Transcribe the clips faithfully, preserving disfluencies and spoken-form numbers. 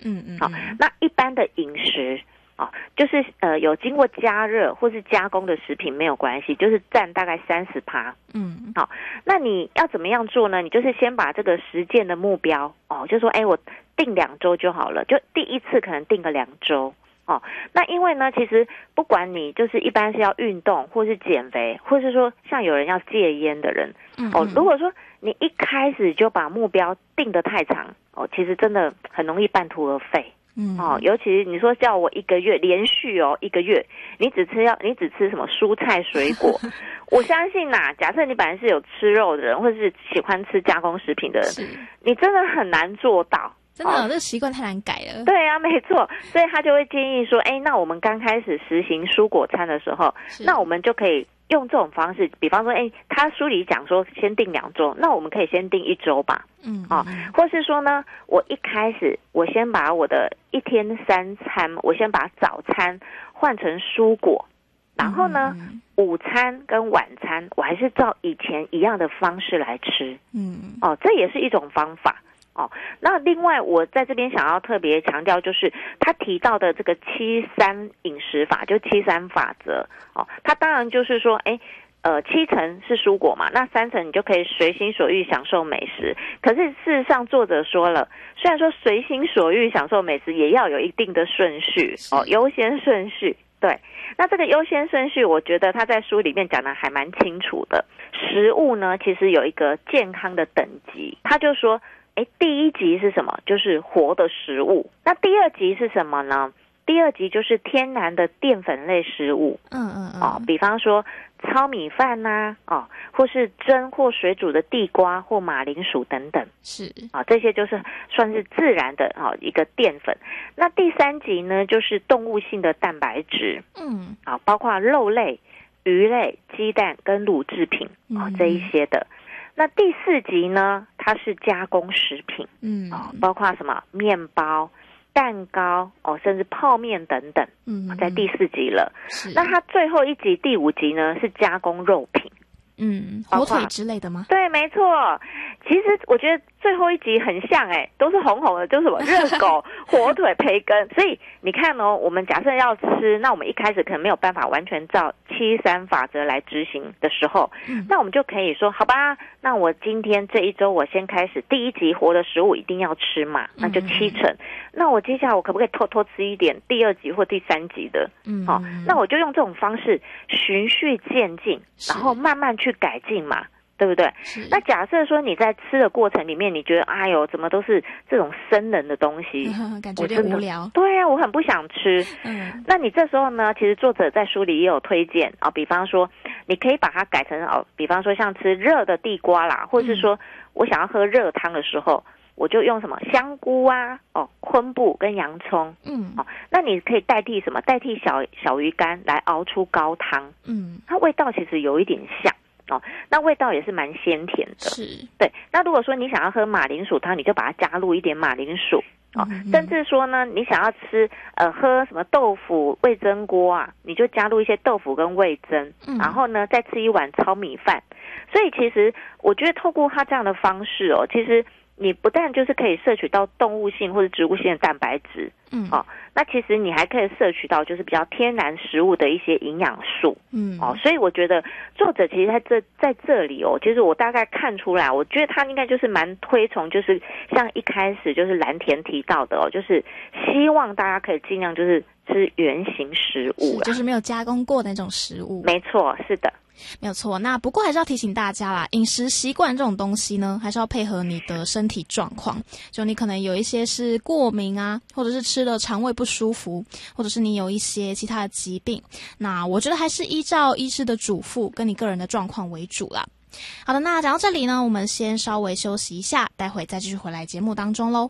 嗯嗯， 好、哦，那一般的饮食哦，就是呃有经过加热或是加工的食品没有关系，就是占大概三十趴。 嗯， 好、哦，那你要怎么样做呢？你就是先把这个实践的目标哦，就说哎我定两周就好了，就第一次可能定个两周。哦，那因为呢，其实不管你就是一般是要运动，或是减肥，或是说像有人要戒烟的人， 嗯嗯哦，如果说你一开始就把目标定得太长，哦，其实真的很容易半途而废。 嗯， 哦，尤其你说叫我一个月连续哦一个月，你只吃要你只吃什么蔬菜水果，我相信呐、啊，假设你本来是有吃肉的人，或者是喜欢吃加工食品的人，你真的很难做到。 真的、哦，这个习惯太难改了。 对啊，没错，所以他就会建议说，哎，那我们刚开始实行蔬果餐的时候，那我们就可以用这种方式，比方说，哎，他书里讲说先定两周，那我们可以先定一周吧， 嗯， 哦，或是说呢，我一开始我先把我的一天三餐，我先把早餐换成蔬果，然后呢，嗯、午餐跟晚餐我还是照以前一样的方式来吃， 嗯， 哦，这也是一种方法。哦，那另外我在这边想要特别强调，就是他提到的这个七三饮食法，就七三法则。哦，他当然就是说，哎，呃，七成是蔬果嘛，那三成你就可以随心所欲享受美食。可是事实上，作者说了，虽然说随心所欲享受美食，也要有一定的顺序哦，优先顺序。对，那这个优先顺序，我觉得他在书里面讲的还蛮清楚的。食物呢，其实有一个健康的等级，他就说。哎，第一级是什么？就是活的食物。那第二级是什么呢？第二级就是天然的淀粉类食物。 嗯嗯嗯。 哦，比方说糙米饭呐、啊，哦，或是蒸或水煮的地瓜或马铃薯等等。 是。 啊、哦，这些就是算是自然的啊、哦、一个淀粉。那第三级呢，就是动物性的蛋白质。 嗯。 啊、哦，包括肉类、鱼类、鸡蛋跟乳制品啊、哦、这一些的。那第四级呢，它是加工食品， 嗯， 哦，包括什么面包、蛋糕，哦，甚至泡面等等， 嗯， 在第四级了。 是。 那它最后一级第五级呢，是加工肉品， 嗯，火腿之类的吗？ 对，没错。其实我觉得最后一集很像哎，都是红红的，就是什么热狗、火腿、培根。所以你看哦，我们假设要吃，那我们一开始可能没有办法完全照七三法则来执行的时候，嗯、那我们就可以说，好吧，那我今天这一周我先开始第一集活的食物一定要吃嘛，那就七成。嗯、那我接下来我可不可以偷偷吃一点第二集或第三集的？嗯，好、哦，那我就用这种方式循序渐进，然后慢慢去改进嘛。对不对？那假设说你在吃的过程里面，你觉得哎呦，怎么都是这种生冷的东西， 嗯、感觉有点无聊。 对啊，我很不想吃。 嗯， 那你这时候呢，其实作者在书里也有推荐啊、哦，比方说你可以把它改成哦，比方说像吃热的地瓜啦，或是说我想要喝热汤的时候，我就用什么香菇啊，哦，昆布跟洋葱。 嗯， 哦，那你可以代替什么？代替小小鱼干来熬出高汤。 嗯， 它味道其实有一点像。哦，那味道也是蛮鲜甜的， 是对。那如果说你想要喝马铃薯汤，你就把它加入一点马铃薯哦。嗯、甚至说呢，你想要吃呃喝什么豆腐味噌锅啊，你就加入一些豆腐跟味噌， 嗯、 然后呢再吃一碗糙米饭。所以其实我觉得透过它这样的方式哦，其实你不但就是可以摄取到动物性或者植物性的蛋白质， 嗯， 哦，那其实你还可以摄取到就是比较天然食物的一些营养素， 嗯， 哦，所以我觉得作者其实在这在这里哦，其实我大概看出来，我觉得他应该就是蛮推崇，就是像一开始就是蓝田提到的哦，就是希望大家可以尽量就是吃原型食物啦， 就是没有加工过的那种食物。 没错，是的。 没有错，那不过还是要提醒大家啦，饮食习惯这种东西呢，还是要配合你的身体状况。就你可能有一些是过敏啊，或者是吃了肠胃不舒服，或者是你有一些其他的疾病，那我觉得还是依照医师的嘱咐跟你个人的状况为主啦。好的，那讲到这里呢，我们先稍微休息一下，待会再继续回来节目当中咯。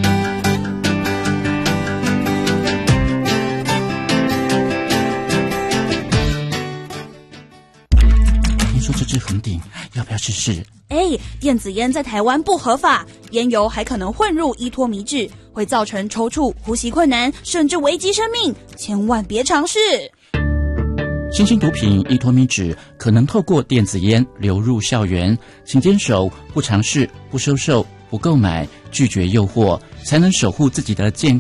说这支粉饼要不要试试？ 哎，电子烟在台湾不合法，烟油还可能混入依托醚质，会造成抽搐、呼吸困难，甚至危及生命，千万别尝试。 新兴毒品依托醚质可能透过电子烟流入校园，请坚守不尝试、不收受、不购买、拒绝诱惑，才能守护自己的健康。